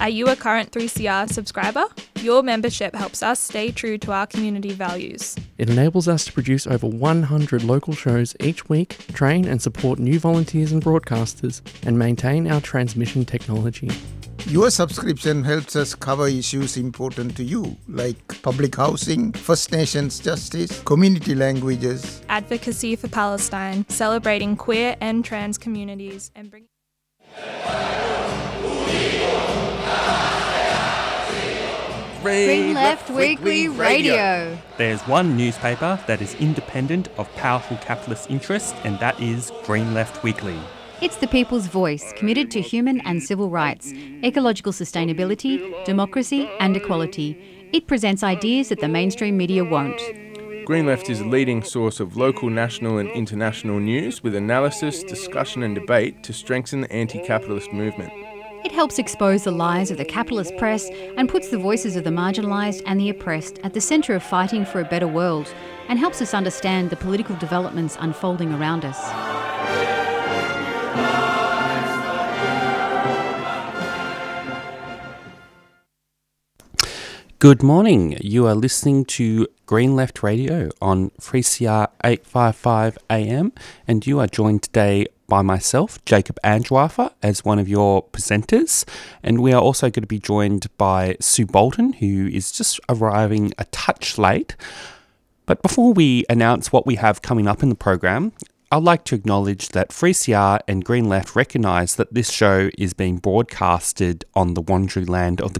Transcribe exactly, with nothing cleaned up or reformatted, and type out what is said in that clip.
Are you a current three C R subscriber? Your membership helps us stay true to our community values. It enables us to produce over one hundred local shows each week, train and support new volunteers and broadcasters, and maintain our transmission technology. Your subscription helps us cover issues important to you, like public housing, First Nations justice, community languages, Advocacy for Palestine, celebrating queer and trans communities, and bringing... Green Left Weekly Radio. There's one newspaper that is independent of powerful capitalist interests, and that is Green Left Weekly. It's the people's voice, committed to human and civil rights, ecological sustainability, democracy and equality. It presents ideas that the mainstream media won't. Green Left is a leading source of local, national and international news with analysis, discussion and debate to strengthen the anti-capitalist movement. It helps expose the lies of the capitalist press and puts the voices of the marginalised and the oppressed at the centre of fighting for a better world, and helps us understand the political developments unfolding around us. Good morning. You are listening to Green Left Radio on three C R eight fifty-five A M, and you are joined today by myself, Jacob Andrewartha, as one of your presenters, and we are also going to be joined by Sue Bolton, who is just arriving a touch late. But before we announce what we have coming up in the program, I'd like to acknowledge that three C R and Green Left recognise that this show is being broadcasted on the Wurundjeri land of the